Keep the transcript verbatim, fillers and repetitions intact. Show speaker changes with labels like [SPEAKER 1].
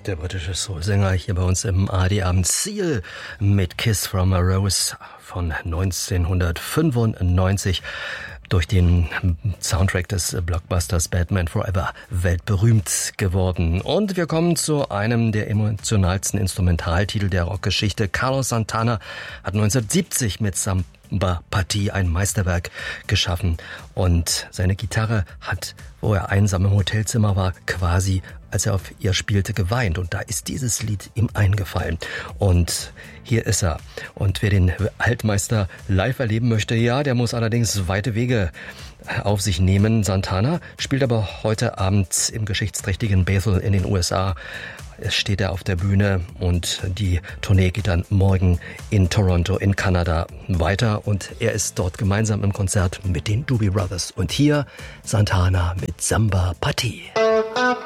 [SPEAKER 1] Der britische Soulsänger hier bei uns im A R D-Abend Seal mit Kiss from a Rose von neunzehnhundertfünfundneunzig. Durch den Soundtrack des Blockbusters Batman Forever weltberühmt geworden. Und wir kommen zu einem der emotionalsten Instrumentaltitel der Rockgeschichte. Carlos Santana hat neunzehnhundertsiebzig mit Samba Party ein Meisterwerk geschaffen. Und seine Gitarre hat, wo er einsam im Hotelzimmer war, quasi, als er auf ihr spielte, geweint. Und da ist dieses Lied ihm eingefallen. Und hier ist er. Und wer den Altmeister live erleben möchte, ja, der muss allerdings weite Wege auf sich nehmen. Santana spielt aber heute Abend im geschichtsträchtigen Bethel in den U S A. Es steht er auf der Bühne und die Tournee geht dann morgen in Toronto in Kanada weiter. Und er ist dort gemeinsam im Konzert mit den Doobie Brothers. Und hier Santana mit Samba Party.